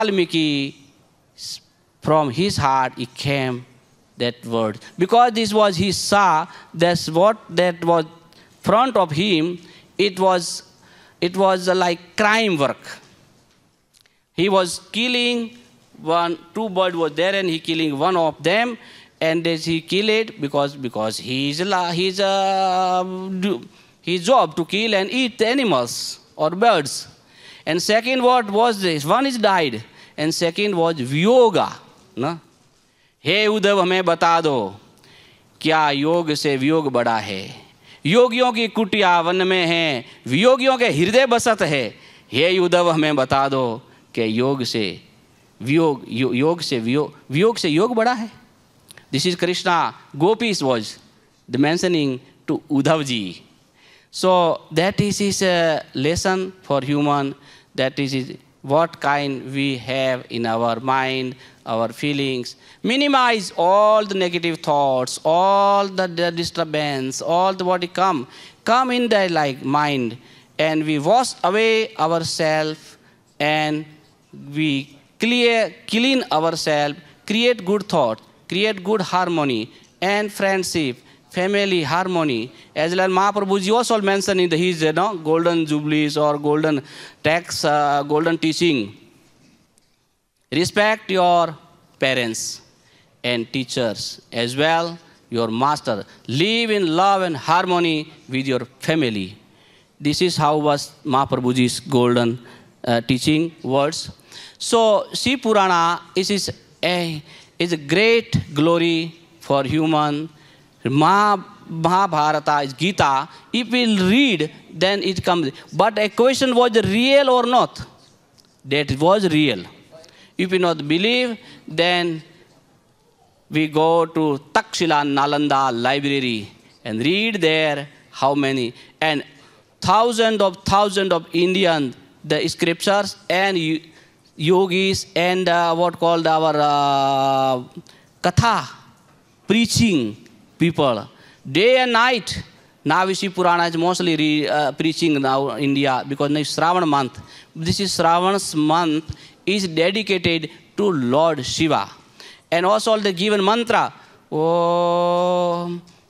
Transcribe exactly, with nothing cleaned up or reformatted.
Valmiki, from his heart, it came that word. Because this was he saw, that's what that was front of him, it was, it was like crime work. He was killing one, two birds was there and he killing one of them, and as he killed it because, because he's, he's uh, his job to kill and eat the animals or birds. And second word was this, one is died, and second was viyoga. ना हे उद्धव हमें बता दो क्या योग से वियोग बड़ा है, योगियों की कुटिया वन में है, वियोगियों के हृदय बसत है, हे उद्धव हमें बता दो कि योग से वियोग यो, योग से वियोग वियोग से योग बड़ा है. This is Krishna gopis was the mentioning to Uddhav ji. So that is his uh, lesson for human, that is his, what kind we have in our mind, our feelings. Minimize all the negative thoughts, all the, the disturbance, all the what come, come in the like mind, and we wash away ourselves and we clear, clean ourselves, create good thought, create good harmony and friendship, family harmony. As well, Mahaprabhuji also mentioned in the, his you know, golden jubilees or golden text, uh, golden teaching. Respect your parents and teachers as well, your master. Live in love and harmony with your family. This is how was Mahaprabhuji's golden uh, teaching words. So, Shiv Purana is, is, a, is a great glory for human. Mahabharata is Gita. If we read, then it comes. But a question was real or not? That was real. If we not believe, then we go to Takshila Nalanda library and read there how many. And thousands of thousands of Indian, the scriptures and yogis and uh, what called our uh, katha, preaching people, day and night. Now Shiv Purana is mostly re, uh, preaching now in India because now is Shravan month. This is Shravan's month is dedicated to Lord Shiva. And also the given mantra, Om